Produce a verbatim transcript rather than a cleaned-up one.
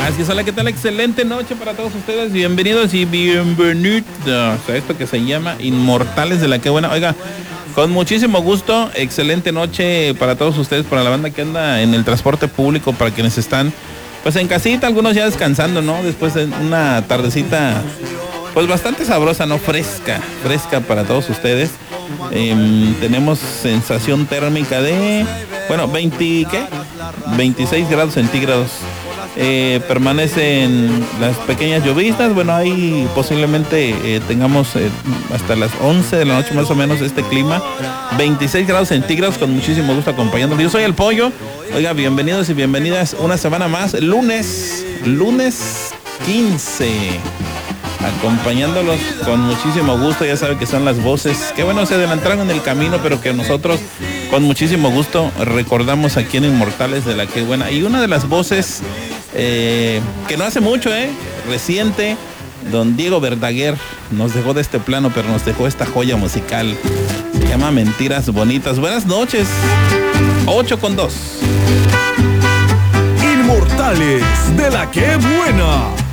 Así es, hola, ¿qué tal? Excelente noche para todos ustedes. Bienvenidos y bienvenidos a esto que se llama Inmortales de la Que Buena. Oiga, con muchísimo gusto, excelente noche para todos ustedes, para la banda que anda en el transporte público, para quienes están pues en casita, algunos ya descansando, ¿no? Después de una tardecita pues bastante sabrosa, ¿no? Fresca, fresca para todos ustedes. Eh, tenemos sensación térmica de, bueno, veinte, ¿qué? veintiséis grados centígrados. Eh, permanecen las pequeñas lloviznas. Bueno, ahí posiblemente eh, tengamos eh, hasta las once de la noche más o menos este clima. veintiséis grados centígrados, con muchísimo gusto acompañándolo. Yo soy el Pollo. Oiga, bienvenidos y bienvenidas una semana más. Lunes, lunes quince. Acompañándolos con muchísimo gusto. Ya saben que son las voces que, bueno, se adelantaron en el camino, pero que nosotros con muchísimo gusto recordamos aquí en Inmortales de la Que Buena. Y una de las voces eh, que no hace mucho, eh, reciente, don Diego Verdaguer nos dejó de este plano, pero nos dejó esta joya musical. Se llama Mentiras Bonitas. Buenas noches. ocho con dos. Inmortales de la Que Buena.